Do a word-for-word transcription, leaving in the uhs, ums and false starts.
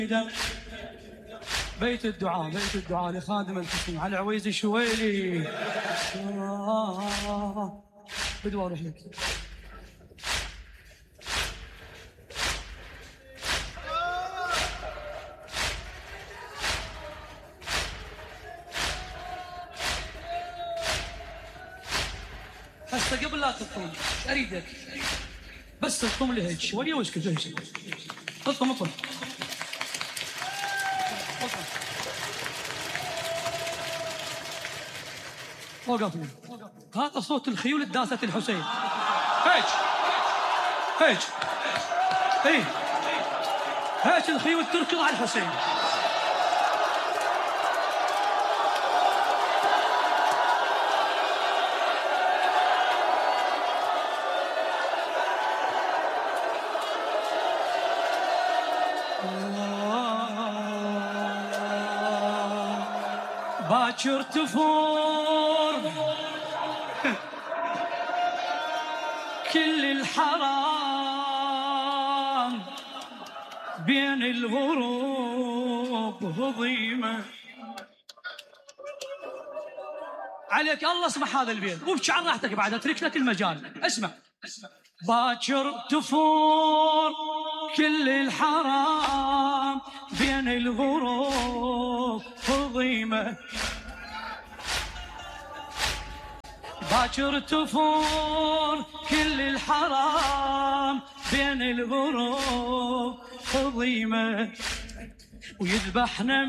بيت الدعاء بيت الدعاء لخادم الحسين على عويز الشويلي. آه بدو اروح لك. هسه قبل لا تطلع اريدك بس تطم لي هيك شويه واسكت هيك. اطلع اطلع وقف لي. هذا صوت الخيول الداسة الحسين. هيك هيك اي هيك الخيول تركض على الحسين. باكر تفور كل الحرام بين الغروب هضيمة. عليك الله اسمع هذا البيت وابكي عن راحتك بعد اترك لك المجال. اسمع باكر تفور كل الحرام بين الغروب هضيمة. باكر تفور كل الحرام بين الغروب هضيمة ويذبحنا